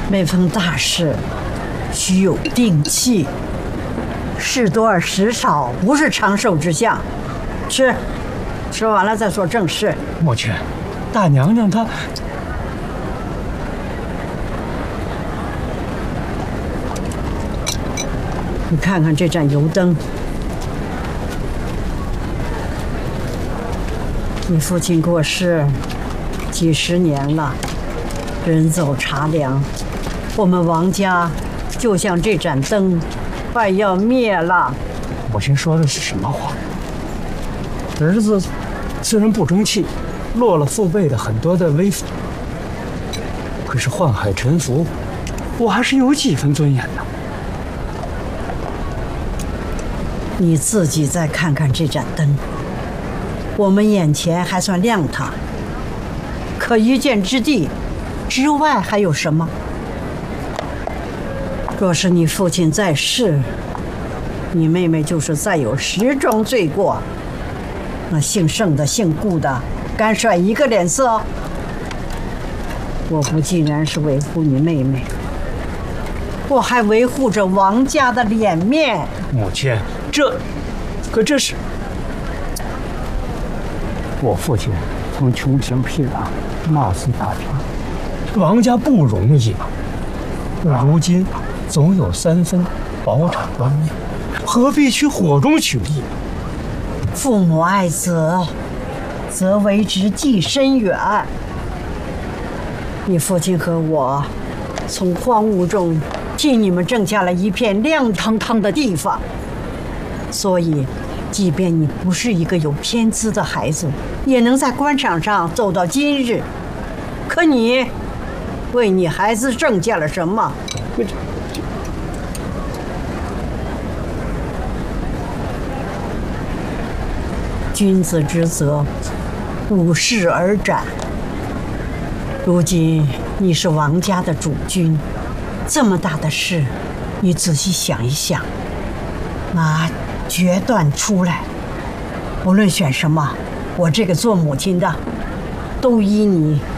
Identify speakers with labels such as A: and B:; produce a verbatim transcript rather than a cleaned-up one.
A: 每逢大事，须有定气。事多而食少，不是长寿之相。吃，吃完了再做正事。
B: 母亲，大娘娘她……
A: 你看看这盏油灯，你父亲过世几十年了，人走茶凉，我们王家就像这盏灯，快要灭了。
B: 母亲说的是什么话？儿子虽然不争气，落了父辈的很多的威风，可是宦海沉浮，我还是有几分尊严的。
A: 你自己再看看这盏灯，我们眼前还算亮堂，可一箭之地之外还有什么？若是你父亲在世，你妹妹就是再有十种罪过，那姓盛的姓顾的敢甩一个脸色？我不竟然是维护你妹妹，我还维护着王家的脸面。
B: 母亲，这可这是我父亲从穷乡僻壤貌似打拼，王家不容易啊。如今总有三分宝产观念，何必去火中取栗？
A: 父母爱子，则为之计深远。你父亲和我从荒芜中替你们挣下了一片亮堂堂的地方，所以即便你不是一个有天资的孩子，也能在官场上走到今日。可你为你孩子挣下了什么？君子之泽，无事而斩。如今你是王家的主君，这么大的事，你仔细想一想，拿决断出来。无论选什么，我这个做母亲的，都依你